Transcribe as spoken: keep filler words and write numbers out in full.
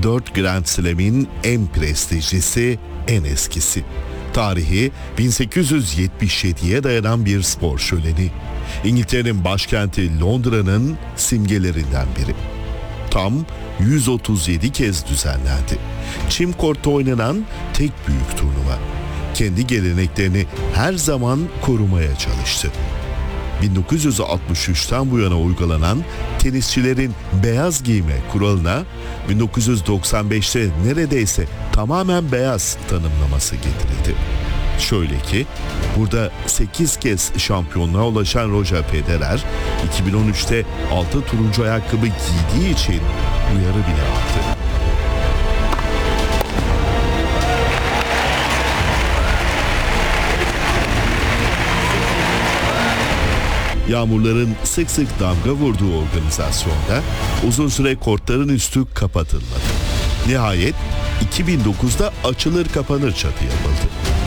dört Grand Slam'in en prestijlisi, en eskisi. Tarihi bin sekiz yüz yetmiş yediye dayanan bir spor şöleni. İngiltere'nin başkenti Londra'nın simgelerinden biri. Tam yüz otuz yedi kez düzenlendi. Çim kortta oynanan tek büyük turnuva. Kendi geleneklerini her zaman korumaya çalıştı. bin dokuz yüz altmış üçten bu yana uygulanan tenisçilerin beyaz giyme kuralına bin dokuz yüz doksan beşte neredeyse tamamen beyaz tanımlaması getirildi. Şöyle ki, burada sekiz kez şampiyonluğa ulaşan Roger Federer, iki bin on üçte altı turuncu ayakkabı giydiği için uyarı bile aldı. Yağmurların sık sık damga vurduğu organizasyonda uzun süre kortların üstü kapatılmadı. Nihayet iki bin dokuzda açılır kapanır çatı yapıldı.